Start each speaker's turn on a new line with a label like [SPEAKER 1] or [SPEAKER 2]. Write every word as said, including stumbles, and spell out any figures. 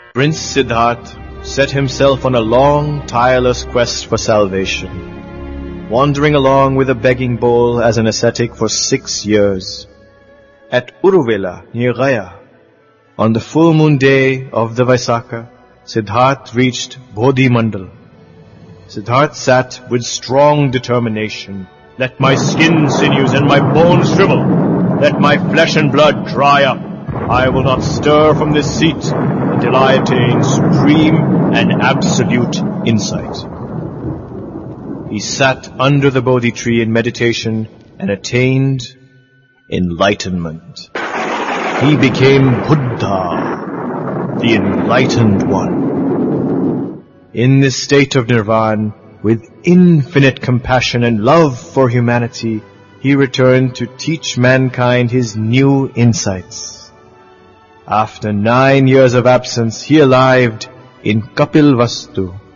[SPEAKER 1] Prince Siddhartha set himself on a long, tireless quest for salvation, wandering along with a begging bowl as an ascetic for six years. At Uruvela, near Gaya, on the full moon day of the Vaisakha, Siddhartha reached Bodhi Mandal. Siddhartha sat with strong determination. Let my skin, sinews, and my bones shrivel. Let my flesh and blood dry up. I will not stir from this seat until I attain supreme and absolute insight. He sat under the Bodhi tree in meditation and attained enlightenment. He became Buddha, the enlightened one. In this state of nirvana, with infinite compassion and love for humanity, he returned to teach mankind his new insights. After nine years of absence, he arrived in Kapilvastu,